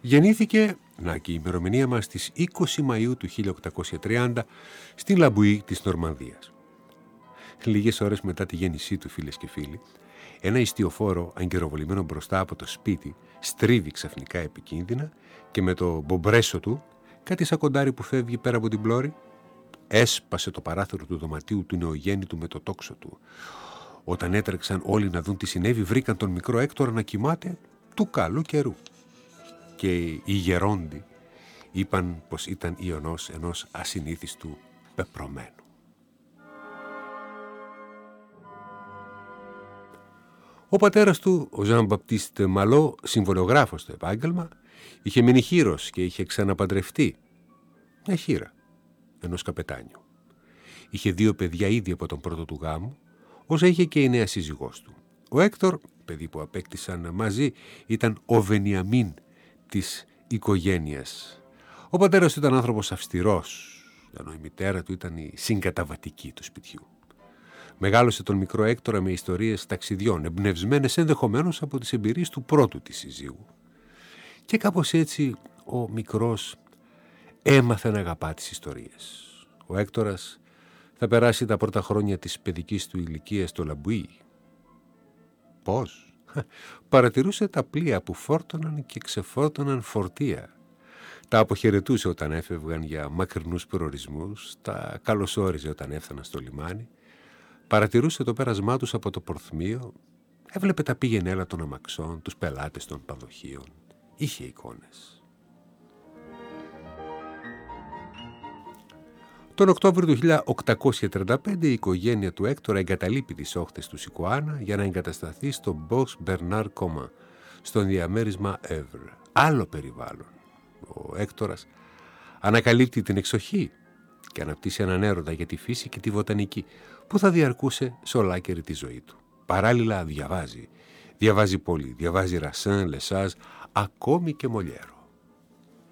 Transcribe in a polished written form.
Γεννήθηκε, να και η ημερομηνία μας, στις 20 Μαΐου του 1830 στην Λαμπουή της Νορμανδίας. Λίγες ώρες μετά τη γέννησή του, φίλες και φίλοι, ένα ιστιοφόρο αγκυροβολημένο μπροστά από το σπίτι στρίβει ξαφνικά επικίνδυνα και με το μπομπρέσο του, κάτι σαν κοντάρι που φεύγει πέρα από την πλώρη, έσπασε το παράθυρο του δωματίου του νεογέννητου με το τόξο του. Όταν έτρεξαν όλοι να δουν τι συνέβη, βρήκαν τον μικρό Έκτορα να κοιμάται του καλού καιρού. Και οι γερόντοι είπαν πως ήταν ιονός ενός ασυνήθιστου πεπρωμένου. Ο πατέρας του, ο Ζαν Μπαπτίστ Μαλό, συμβολιογράφος στο επάγγελμα, είχε μείνει χήρος και είχε ξαναπαντρευτεί μια χήρα ενός καπετάνιου. Είχε 2 παιδιά ήδη από τον πρώτο του γάμο, όσα είχε και η νέα σύζυγός του. Ο Έκτορ, παιδί που απέκτησαν μαζί, ήταν ο Βενιαμίν της οικογένειας. Ο πατέρας του ήταν άνθρωπος αυστηρός, ενώ η μητέρα του ήταν η συγκαταβατική του σπιτιού. Μεγάλωσε τον μικρό Έκτορα με ιστορίες ταξιδιών, εμπνευσμένες ενδεχομένως από τις εμπειρίες του πρώτου της συζύγου. Και κάπως έτσι ο μικρός έμαθε να αγαπά τις ιστορίες. Ο Έκτορας θα περάσει τα πρώτα χρόνια της παιδικής του ηλικίας στο Λαμπουί. Πώς? Παρατηρούσε τα πλοία που φόρτωναν και ξεφόρτωναν φορτία. Τα αποχαιρετούσε όταν έφευγαν για μακρινούς προορισμούς, τα καλωσόριζε όταν έφταναν στο λιμάνι. Παρατηρούσε το πέρασμά τους από το πορθμίο, έβλεπε τα πήγαινε έλα των αμαξών, τους πελάτες των παδοχείων. Είχε εικόνες. Τον Οκτώβριο του 1835 η οικογένεια του Έκτορα εγκαταλείπει τις όχθες του Σικουάνα για να εγκατασταθεί στο Μπος Μπερνάρ Κομά, στον διαμέρισμα Εύρ. Άλλο περιβάλλον. Ο Έκτορας ανακαλύπτει την εξοχή και αναπτύσσει έναν έρωτα για τη φύση και τη βοτανική που θα διαρκούσε σε ολάκερη τη ζωή του. Παράλληλα διαβάζει πολύ. Διαβάζει Ρασάν, Λεσάζ, ακόμη και Μολιέρο.